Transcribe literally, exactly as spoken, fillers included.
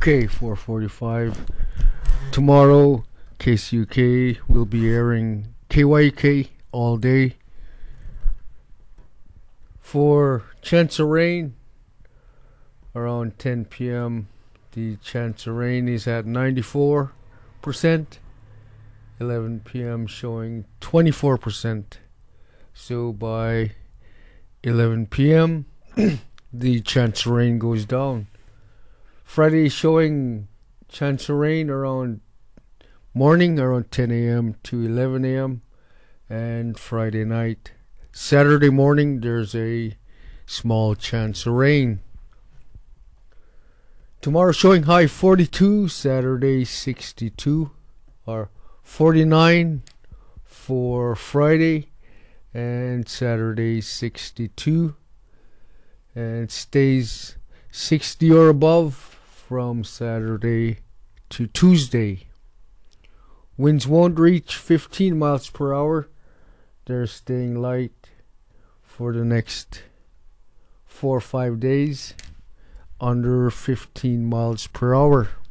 Okay, four forty-five. Tomorrow, K C U K will be airing K Y K all day. For chance of rain, around ten p.m., the chance of rain is at ninety-four percent. eleven p.m. showing twenty-four percent. So by eleven p.m., the chance of rain goes down. Friday showing chance of rain around morning, around ten a.m. to eleven a.m. And Friday night. Saturday morning, there's a small chance of rain. Tomorrow showing high forty-two, Saturday sixty-two, or forty-nine for Friday, and Saturday sixty-two, and stays sixty or above from Saturday to Tuesday. Winds won't reach fifteen miles per hour. They're staying light for the next four or five days, under fifteen miles per hour.